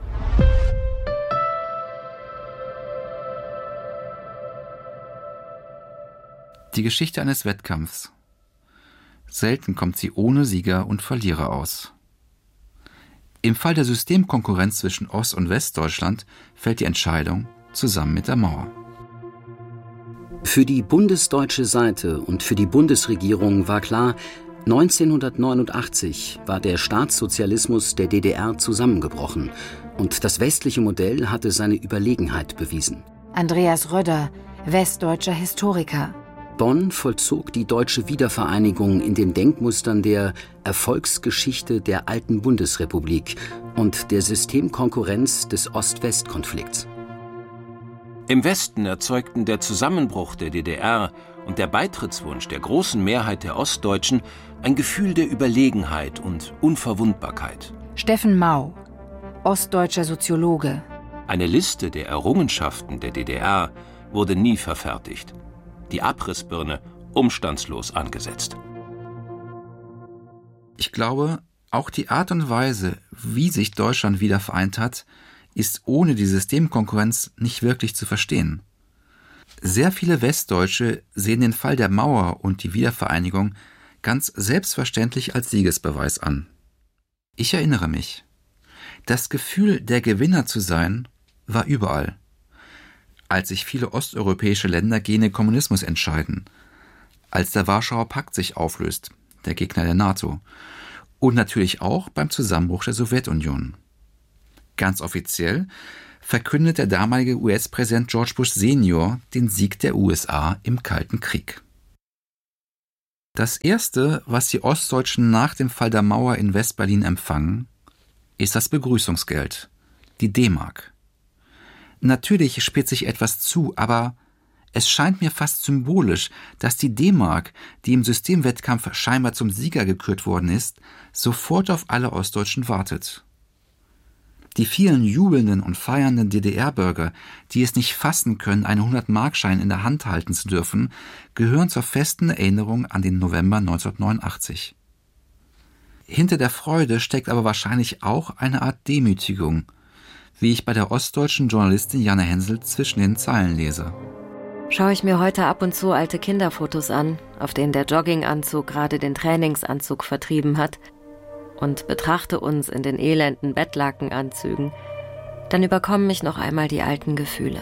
Speaker 4: Die Geschichte eines Wettkampfs. Selten kommt sie ohne Sieger und Verlierer aus. Im Fall der Systemkonkurrenz zwischen Ost- und Westdeutschland fällt die Entscheidung zusammen mit der Mauer.
Speaker 12: Für die bundesdeutsche Seite und für die Bundesregierung war klar, neunzehnhundertneunundachtzig war der Staatssozialismus der D D R zusammengebrochen und das westliche Modell hatte seine Überlegenheit bewiesen.
Speaker 1: Andreas Rödder, westdeutscher Historiker.
Speaker 12: Bonn vollzog die deutsche Wiedervereinigung in den Denkmustern der Erfolgsgeschichte der alten Bundesrepublik und der Systemkonkurrenz des Ost-West-Konflikts.
Speaker 13: Im Westen erzeugten der Zusammenbruch der D D R und der Beitrittswunsch der großen Mehrheit der Ostdeutschen ein Gefühl der Überlegenheit und Unverwundbarkeit.
Speaker 1: Steffen Mau, ostdeutscher Soziologe.
Speaker 13: Eine Liste der Errungenschaften der D D R wurde nie verfertigt. Die Abrissbirne umstandslos angesetzt.
Speaker 4: Ich glaube, auch die Art und Weise, wie sich Deutschland wieder vereint hat, ist ohne die Systemkonkurrenz nicht wirklich zu verstehen. Sehr viele Westdeutsche sehen den Fall der Mauer und die Wiedervereinigung ganz selbstverständlich als Siegesbeweis an. Ich erinnere mich. Das Gefühl, der Gewinner zu sein, war überall. Als sich viele osteuropäische Länder gegen den Kommunismus entscheiden, als der Warschauer Pakt sich auflöst, der Gegner der NATO, und natürlich auch beim Zusammenbruch der Sowjetunion. Ganz offiziell verkündet der damalige U S-Präsident George Bush Senior den Sieg der U S A im Kalten Krieg. Das Erste, was die Ostdeutschen nach dem Fall der Mauer in Westberlin empfangen, ist das Begrüßungsgeld, die D-Mark. Natürlich spitzt sich etwas zu, aber es scheint mir fast symbolisch, dass die D-Mark, die im Systemwettkampf scheinbar zum Sieger gekürt worden ist, sofort auf alle Ostdeutschen wartet. Die vielen jubelnden und feiernden D D R-Bürger, die es nicht fassen können, einen hundert-Mark-Schein in der Hand halten zu dürfen, gehören zur festen Erinnerung an den November neunzehnhundertneunundachtzig. Hinter der Freude steckt aber wahrscheinlich auch eine Art Demütigung, wie ich bei der ostdeutschen Journalistin Janne Hensel zwischen den Zeilen lese.
Speaker 10: Schaue ich mir heute ab und zu alte Kinderfotos an, auf denen der Jogginganzug gerade den Trainingsanzug vertrieben hat, und betrachte uns in den elenden Bettlakenanzügen, dann überkommen mich noch einmal die alten Gefühle.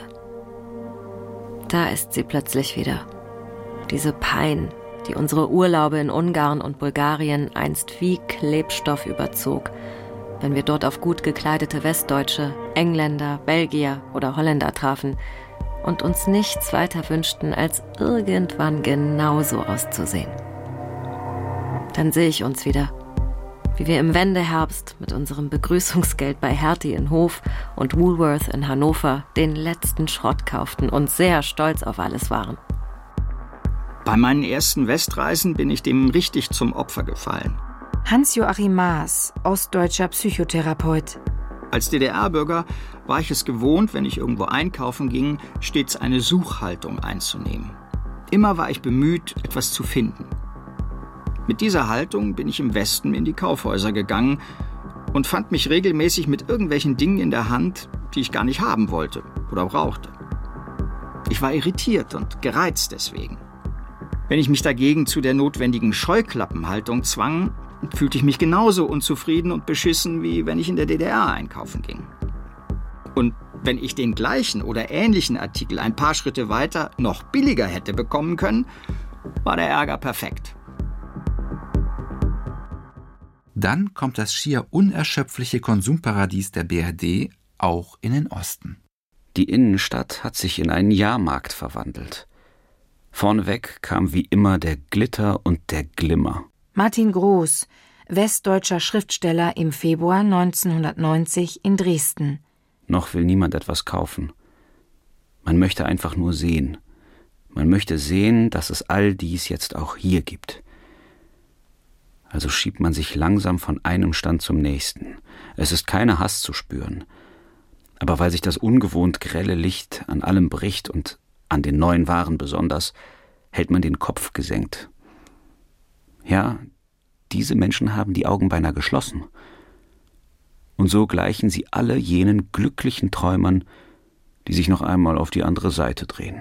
Speaker 10: Da ist sie plötzlich wieder. Diese Pein, die unsere Urlaube in Ungarn und Bulgarien einst wie Klebstoff überzog, wenn wir dort auf gut gekleidete Westdeutsche, Engländer, Belgier oder Holländer trafen und uns nichts weiter wünschten, als irgendwann genauso auszusehen. Dann sehe ich uns wieder, wie wir im Wendeherbst mit unserem Begrüßungsgeld bei Hertie in Hof und Woolworth in Hannover den letzten Schrott kauften und sehr stolz auf alles waren.
Speaker 16: Bei meinen ersten Westreisen bin ich dem richtig zum Opfer gefallen.
Speaker 1: Hans-Joachim Maas, ostdeutscher Psychotherapeut.
Speaker 16: Als D D R-Bürger war ich es gewohnt, wenn ich irgendwo einkaufen ging, stets eine Suchhaltung einzunehmen. Immer war ich bemüht, etwas zu finden. Mit dieser Haltung bin ich im Westen in die Kaufhäuser gegangen und fand mich regelmäßig mit irgendwelchen Dingen in der Hand, die ich gar nicht haben wollte oder brauchte. Ich war irritiert und gereizt deswegen. Wenn ich mich dagegen zu der notwendigen Scheuklappenhaltung zwang, fühlte ich mich genauso unzufrieden und beschissen, wie wenn ich in der D D R einkaufen ging. Und wenn ich den gleichen oder ähnlichen Artikel ein paar Schritte weiter noch billiger hätte bekommen können, war der Ärger perfekt.
Speaker 4: Dann kommt das schier unerschöpfliche Konsumparadies der B R D auch in den Osten.
Speaker 12: Die Innenstadt hat sich in einen Jahrmarkt verwandelt. Vorneweg kam wie immer der Glitter und der Glimmer.
Speaker 1: Martin Groß, westdeutscher Schriftsteller, im Februar neunzehnhundertneunzig in Dresden.
Speaker 12: Noch will niemand etwas kaufen. Man möchte einfach nur sehen. Man möchte sehen, dass es all dies jetzt auch hier gibt. Also schiebt man sich langsam von einem Stand zum nächsten. Es ist keine Hast zu spüren. Aber weil sich das ungewohnt grelle Licht an allem bricht und an den neuen Waren besonders, hält man den Kopf gesenkt. Ja, diese Menschen haben die Augen beinahe geschlossen. Und so gleichen sie alle jenen glücklichen Träumern, die sich noch einmal auf die andere Seite drehen.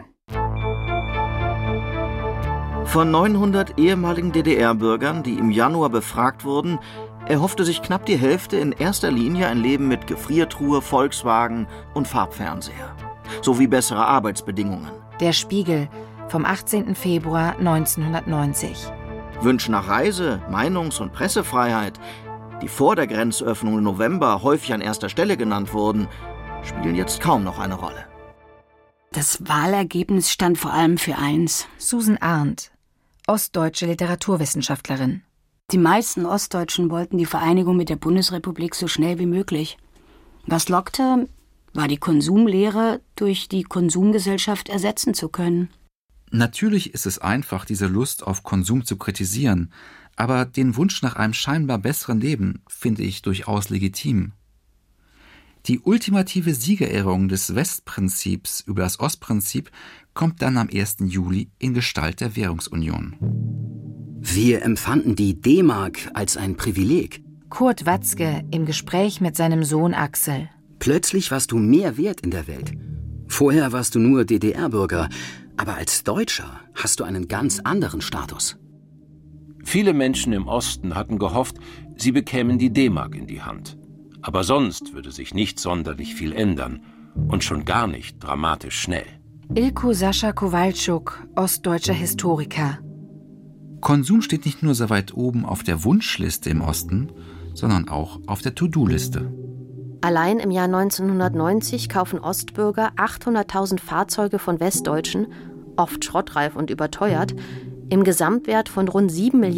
Speaker 9: Von neunhundert ehemaligen D D R-Bürgern, die im Januar befragt wurden, erhoffte sich knapp die Hälfte in erster Linie ein Leben mit Gefriertruhe, Volkswagen und Farbfernseher. Sowie bessere Arbeitsbedingungen.
Speaker 1: Der Spiegel vom achtzehnten Februar neunzehnhundertneunzig.
Speaker 9: Wünsche nach Reise-, Meinungs- und Pressefreiheit, die vor der Grenzöffnung im November häufig an erster Stelle genannt wurden, spielen jetzt kaum noch eine Rolle.
Speaker 14: Das Wahlergebnis stand vor allem für eins.
Speaker 1: Susan Arndt, ostdeutsche Literaturwissenschaftlerin.
Speaker 14: Die meisten Ostdeutschen wollten die Vereinigung mit der Bundesrepublik so schnell wie möglich. Was lockte, war die Konsumlehre durch die Konsumgesellschaft ersetzen zu können.
Speaker 4: Natürlich ist es einfach, diese Lust auf Konsum zu kritisieren, aber den Wunsch nach einem scheinbar besseren Leben finde ich durchaus legitim. Die ultimative Siegerehrung des Westprinzips über das Ostprinzip kommt dann am ersten Juli in Gestalt der Währungsunion.
Speaker 12: Wir empfanden die D-Mark als ein Privileg.
Speaker 1: Kurt Watzke im Gespräch mit seinem Sohn Axel.
Speaker 12: Plötzlich warst du mehr wert in der Welt. Vorher warst du nur D D R-Bürger, aber als Deutscher hast du einen ganz anderen Status.
Speaker 13: Viele Menschen im Osten hatten gehofft, sie bekämen die D-Mark in die Hand. Aber sonst würde sich nicht sonderlich viel ändern und schon gar nicht dramatisch schnell.
Speaker 1: Ilko Sascha Kowalczuk, ostdeutscher Historiker.
Speaker 4: Konsum steht nicht nur so weit oben auf der Wunschliste im Osten, sondern auch auf der To-Do-Liste.
Speaker 10: Allein im Jahr neunzehnhundertneunzig kaufen Ostbürger achthunderttausend Fahrzeuge von Westdeutschen, oft schrottreif und überteuert, im Gesamtwert von rund sieben Milliarden